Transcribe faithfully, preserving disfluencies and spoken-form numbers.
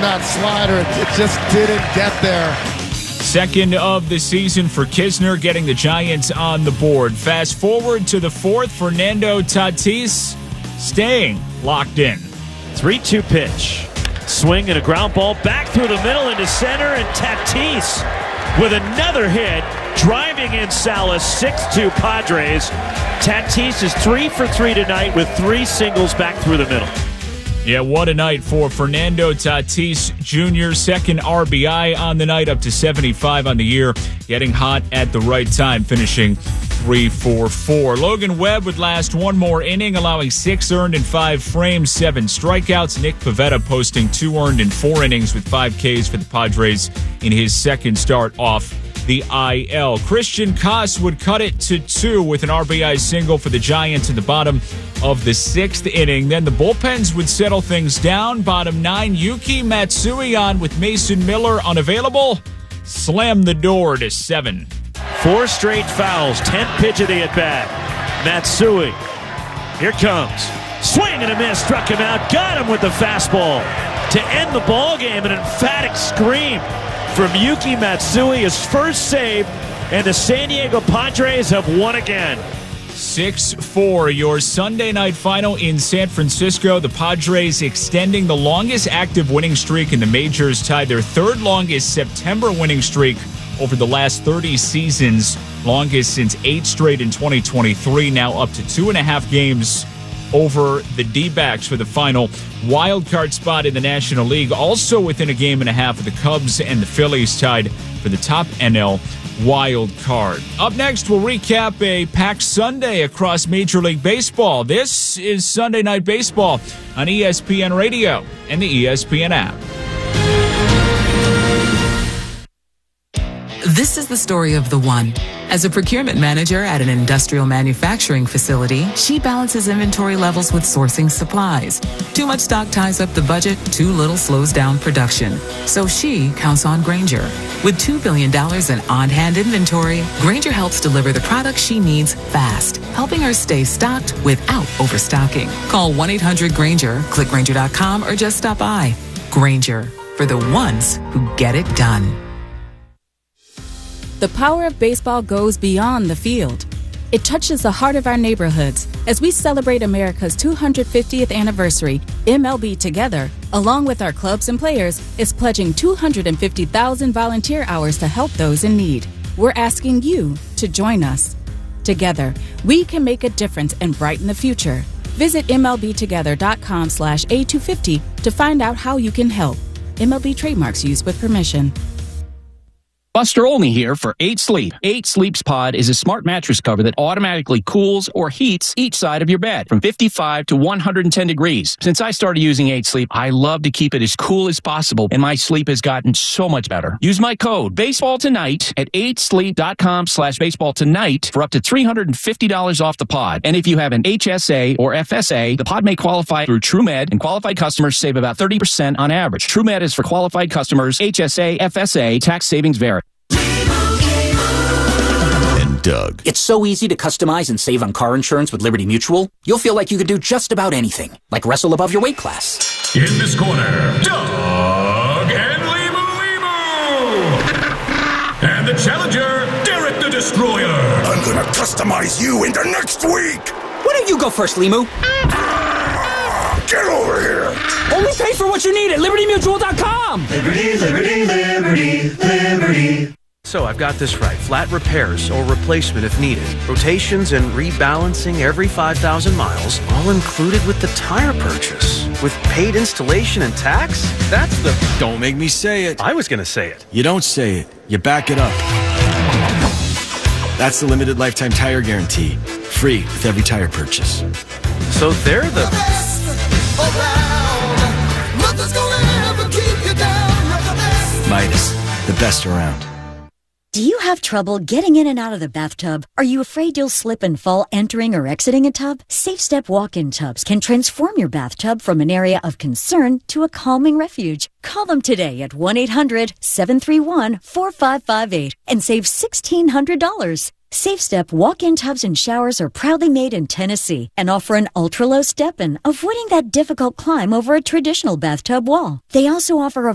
that slider. It just didn't get there. Second of the season for Kisner, getting the Giants on the board. Fast forward to the fourth, Fernando Tatis staying locked in. three two pitch. Swing and a ground ball back through the middle into center, and Tatis with another hit, driving in Salas, six two Padres. Tatis is three for three tonight with three singles back through the middle. Yeah, what a night for Fernando Tatis Junior Second R B I on the night, up to seventy-five on the year. Getting hot at the right time, finishing three for four. Logan Webb would last one more inning, allowing six earned in five frames, seven strikeouts. Nick Pivetta posting two earned in four innings with five Ks for the Padres in his second start off the I L. Christian Koss would cut it to two with an R B I single for the Giants at the bottom of the sixth inning. Then the bullpens would settle things down. Bottom nine, Yuki Matsui on with Mason Miller unavailable. Slam the door to seven. Four straight fouls, tenth pitch of the at-bat. Matsui, here comes. Swing and a miss, struck him out, got him with the fastball. To end the ball game, an emphatic scream from Yuki Matsui, his first save, and the San Diego Padres have won again. six four, your Sunday night final in San Francisco. The Padres extending the longest active winning streak in the majors, tied their third longest September winning streak over the last thirty seasons, longest since eight straight in twenty twenty-three, now up to two and a half games over the D-backs for the final wild card spot in the National League. Also within a game and a half of the Cubs and the Phillies, tied for the top N L wild card. Up next, we'll recap a packed Sunday across Major League Baseball. This is Sunday Night Baseball on E S P N Radio and the E S P N app. This is the story of the one. As a procurement manager at an industrial manufacturing facility, she balances inventory levels with sourcing supplies. Too much stock ties up the budget, too little slows down production. So she counts on Grainger. With two billion dollars in on-hand inventory, Grainger helps deliver the products she needs fast, helping her stay stocked without overstocking. Call one eight hundred Grainger, click Grainger dot com, or just stop by. Grainger, for the ones who get it done. The power of baseball goes beyond the field. It touches the heart of our neighborhoods. As we celebrate America's two hundred fiftieth anniversary, M L B Together, along with our clubs and players, is pledging two hundred fifty thousand volunteer hours to help those in need. We're asking you to join us. Together, we can make a difference and brighten the future. Visit M L B together dot com slash A two fifty to find out how you can help. M L B trademarks used with permission. Buster Olney here for eight sleep. eight Sleeps Pod is a smart mattress cover that automatically cools or heats each side of your bed from fifty-five to one hundred ten degrees. Since I started using eight sleep, I love to keep it as cool as possible, and my sleep has gotten so much better. Use my code Baseball Tonight at eight sleep dot com slash baseball tonight for up to three hundred fifty dollars off the pod. And if you have an H S A or F S A, the pod may qualify through TrueMed, and qualified customers save about thirty percent on average. TrueMed is for qualified customers. H S A, F S A, tax savings vary. Doug. It's so easy to customize and save on car insurance with Liberty Mutual. You'll feel like you could do just about anything, like wrestle above your weight class. In this corner, Doug and Limu Limu! And the challenger, Derek the Destroyer. I'm gonna customize you into next week! Why don't you go first, Limu? Get over here! Only pay for what you need at Liberty Mutual dot com! Liberty, Liberty, Liberty, Liberty. So I've got this right. Flat repairs or replacement if needed. Rotations and rebalancing every five thousand miles, all included with the tire purchase. With paid installation and tax? That's the... Don't make me say it. I was going to say it. You don't say it. You back it up. That's the limited lifetime tire guarantee. Free with every tire purchase. So they're the... the best around. Nothing's gonna ever keep you down. You're the best. Midas, the best around. Do you have trouble getting in and out of the bathtub? Are you afraid you'll slip and fall entering or exiting a tub? SafeStep walk-in tubs can transform your bathtub from an area of concern to a calming refuge. Call them today at one eight hundred seven three one four five five eight and save sixteen hundred dollars. SafeStep walk-in tubs and showers are proudly made in Tennessee and offer an ultra-low step-in, avoiding that difficult climb over a traditional bathtub wall. They also offer a